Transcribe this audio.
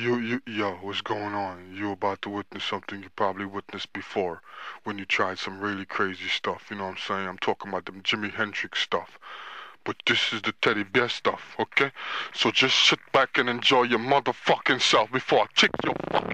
Yo, what's going on? You about to witness something you probably witnessed before when you tried some really crazy stuff, you know what I'm saying? I'm talking about them Jimi Hendrix stuff. But this is the teddy bear stuff, okay? So just sit back and enjoy your motherfucking self before I kick your fucking